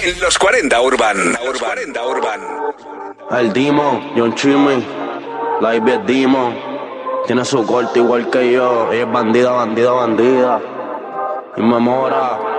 En los 40 Urban. El Demon, John Chimmy, la Ivy es Demon. Tiene su corte igual que yo. Ella es bandida. Y me mora.